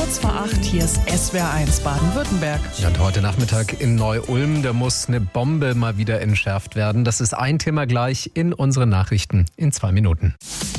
Kurz vor 8, hier ist SWR1 Baden-Württemberg. Ja, und heute Nachmittag in Neu-Ulm, da muss eine Bombe mal wieder entschärft werden. Das ist ein Thema gleich in unseren Nachrichten in 2 Minuten.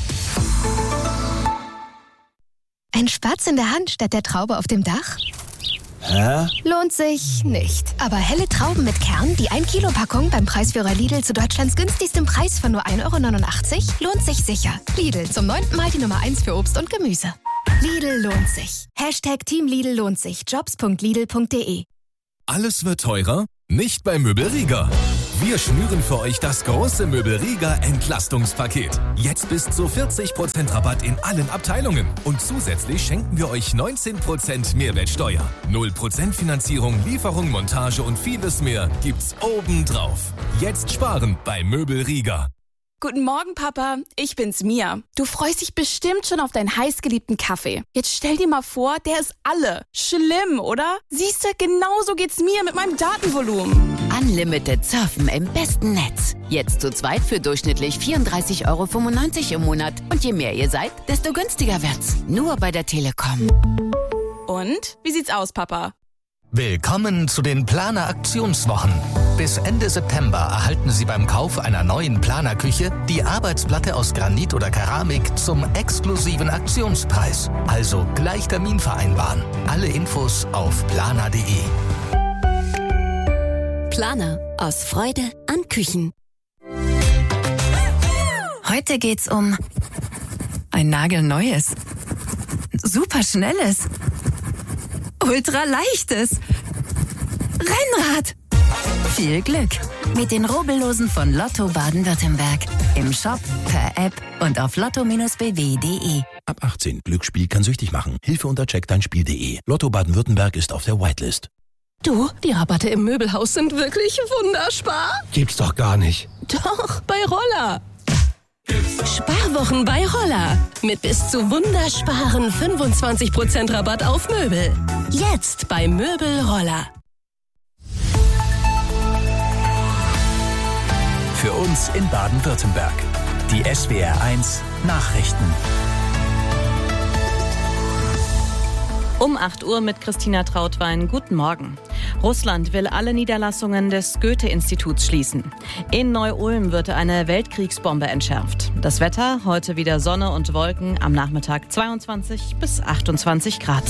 Ein Spatz in der Hand statt der Traube auf dem Dach? Hä? Lohnt sich nicht. Aber helle Trauben mit Kern, die 1-Kilo-Packung beim Preisführer Lidl zu Deutschlands günstigstem Preis von nur 1,89 € lohnt sich sicher. Lidl, zum 9. Mal die Nummer 1 für Obst und Gemüse. Lidl lohnt sich. #Team Lidl lohnt sich. Jobs.lidl.de. Alles wird teurer? Nicht bei Möbel Rieger. Wir schnüren für euch das große Möbel Rieger Entlastungspaket. Jetzt bis zu 40% Rabatt in allen Abteilungen. Und zusätzlich schenken wir euch 19% Mehrwertsteuer. 0% Finanzierung, Lieferung, Montage und vieles mehr gibt's obendrauf. Jetzt sparen bei Möbel Rieger. Guten Morgen, Papa. Ich bin's, Mia. Du freust dich bestimmt schon auf deinen heißgeliebten Kaffee. Jetzt stell dir mal vor, der ist alle. Schlimm, oder? Siehste, genauso geht's mir mit meinem Datenvolumen. Unlimited Surfen im besten Netz. Jetzt zu zweit für durchschnittlich 34,95 € im Monat. Und je mehr ihr seid, desto günstiger wird's. Nur bei der Telekom. Und? Wie sieht's aus, Papa? Willkommen zu den Planer-Aktionswochen. Bis Ende September erhalten Sie beim Kauf einer neuen Planerküche die Arbeitsplatte aus Granit oder Keramik zum exklusiven Aktionspreis. Also gleich Termin vereinbaren. Alle Infos auf planer.de. Planer. Aus Freude an Küchen. Heute geht's um ein nagelneues, superschnelles, ultraleichtes Rennrad. Viel Glück mit den Rubbellosen von Lotto Baden-Württemberg. Im Shop, per App und auf lotto-bw.de. Ab 18. Glücksspiel kann süchtig machen. Hilfe unter checkdeinspiel.de. Lotto Baden-Württemberg ist auf der Whitelist. Du, die Rabatte im Möbelhaus sind wirklich wunderspar. Gibt's doch gar nicht. Doch, bei Roller. Sparwochen bei Roller. Mit bis zu wundersparen 25% Rabatt auf Möbel. Jetzt bei Möbel Roller. Für uns in Baden-Württemberg. Die SWR1 Nachrichten. Um 8 Uhr mit Christina Trautwein. Guten Morgen. Russland will alle Niederlassungen des Goethe-Instituts schließen. In Neu-Ulm wird eine Weltkriegsbombe entschärft. Das Wetter, heute wieder Sonne und Wolken, am Nachmittag 22 bis 28 Grad.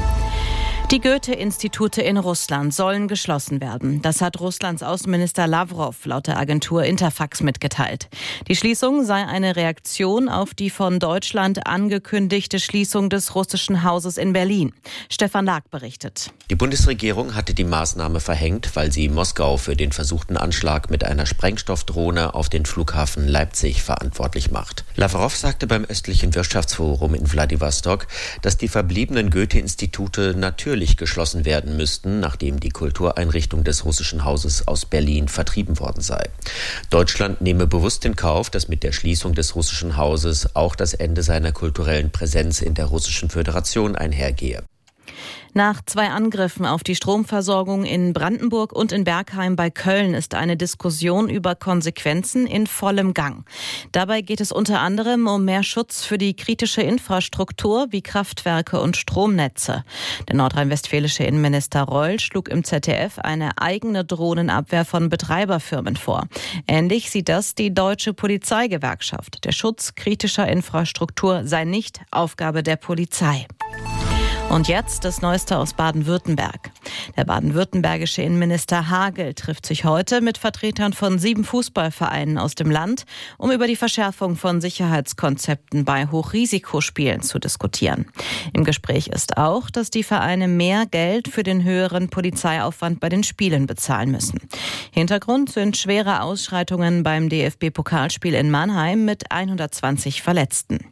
Die Goethe-Institute in Russland sollen geschlossen werden. Das hat Russlands Außenminister Lavrov laut der Agentur Interfax mitgeteilt. Die Schließung sei eine Reaktion auf die von Deutschland angekündigte Schließung des russischen Hauses in Berlin. Stefan Lag berichtet. Die Bundesregierung hatte die Maßnahme verhängt, weil sie Moskau für den versuchten Anschlag mit einer Sprengstoffdrohne auf den Flughafen Leipzig verantwortlich macht. Lavrov sagte beim östlichen Wirtschaftsforum in Wladiwostok, dass die verbliebenen Goethe-Institute natürlich geschlossen werden müssten, nachdem die Kultureinrichtung des russischen Hauses aus Berlin vertrieben worden sei. Deutschland nehme bewusst in Kauf, dass mit der Schließung des russischen Hauses auch das Ende seiner kulturellen Präsenz in der Russischen Föderation einhergehe. Nach 2 Angriffen auf die Stromversorgung in Brandenburg und in Bergheim bei Köln ist eine Diskussion über Konsequenzen in vollem Gang. Dabei geht es unter anderem um mehr Schutz für die kritische Infrastruktur wie Kraftwerke und Stromnetze. Der nordrhein-westfälische Innenminister Reul schlug im ZDF eine eigene Drohnenabwehr von Betreiberfirmen vor. Ähnlich sieht das die Deutsche Polizeigewerkschaft. Der Schutz kritischer Infrastruktur sei nicht Aufgabe der Polizei. Und jetzt das Neueste aus Baden-Württemberg. Der baden-württembergische Innenminister Hagel trifft sich heute mit Vertretern von 7 Fußballvereinen aus dem Land, um über die Verschärfung von Sicherheitskonzepten bei Hochrisikospielen zu diskutieren. Im Gespräch ist auch, dass die Vereine mehr Geld für den höheren Polizeiaufwand bei den Spielen bezahlen müssen. Hintergrund sind schwere Ausschreitungen beim DFB-Pokalspiel in Mannheim mit 120 Verletzten.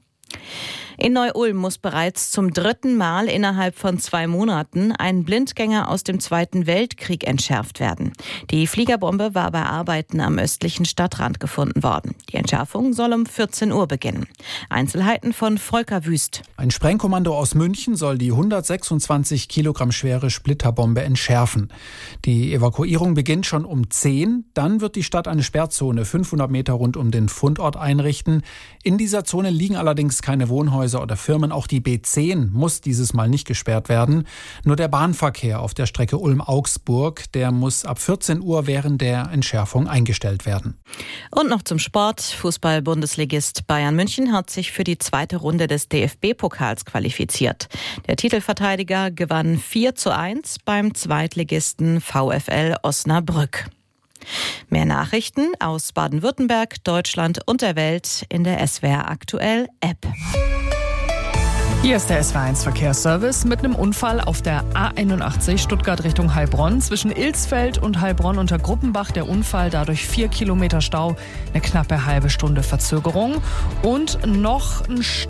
In Neu-Ulm muss bereits zum 3. Mal innerhalb von 2 Monaten ein Blindgänger aus dem Zweiten Weltkrieg entschärft werden. Die Fliegerbombe war bei Arbeiten am östlichen Stadtrand gefunden worden. Die Entschärfung soll um 14 Uhr beginnen. Einzelheiten von Volker Wüst. Ein Sprengkommando aus München soll die 126 Kilogramm schwere Splitterbombe entschärfen. Die Evakuierung beginnt schon um 10. Dann wird die Stadt eine Sperrzone 500 Meter rund um den Fundort einrichten. In dieser Zone liegen allerdings keine Wohnhäuser Krankenhäuser oder Firmen. Auch die B10 muss dieses Mal nicht gesperrt werden. Nur der Bahnverkehr auf der Strecke Ulm-Augsburg, der muss ab 14 Uhr während der Entschärfung eingestellt werden. Und noch zum Sport. Fußball-Bundesligist Bayern München hat sich für die zweite Runde des DFB-Pokals qualifiziert. Der Titelverteidiger gewann 4:1 beim Zweitligisten VfL Osnabrück. Mehr Nachrichten aus Baden-Württemberg, Deutschland und der Welt in der SWR Aktuell App. Hier ist der SWR1 Verkehrsservice mit einem Unfall auf der A81 Stuttgart Richtung Heilbronn. Zwischen Ilsfeld und Heilbronn unter Gruppenbach der Unfall, dadurch 4 Kilometer Stau, eine knappe halbe Stunde Verzögerung. Und noch ein